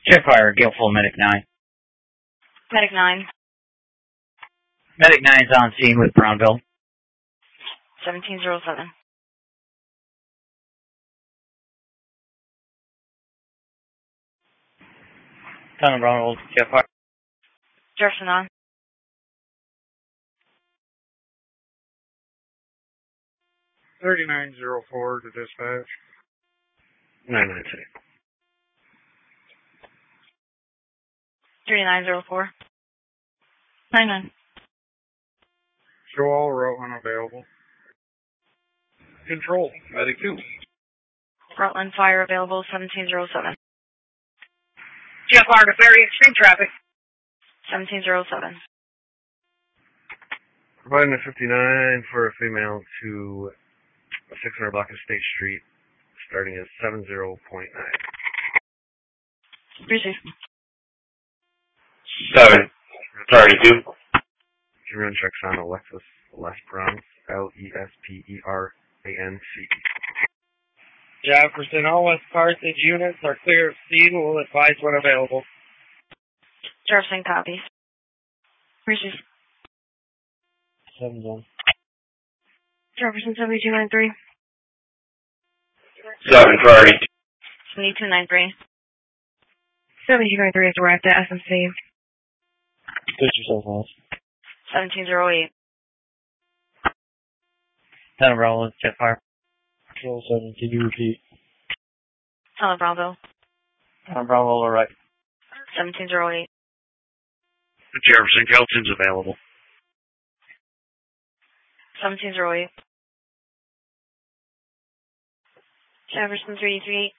Jetfire, Gileful, Medic 9. Medic 9. Medic 9's on scene with Brownville. 1707. Ton of Brownville, Jetfire. Jefferson on. $3904 to dispatch. 992. 3904. 99. Show all route unavailable. Control, Medic 2. Rutland Fire available 1707. Jetfire to ferry extreme traffic. 1707. Providing a 59 for a female to 600 block of State Street, starting at 70.9. Receive. 732. Run checks on Alexis Lesperance, Lesperance. Jefferson, all West Carthage units are clear of scene. We'll advise when available. Jefferson copies. Receive. 7-1. Jefferson 7293. 730. 7293. 7293 is direct at SMC. Push yourself off. 1708. Ton of Brownville, Jetfire. Control 7, can you repeat? Ton of Bravo. Ton of Brownville, all right. 1708. Jefferson Kelton's available. 1708. Jefferson 338.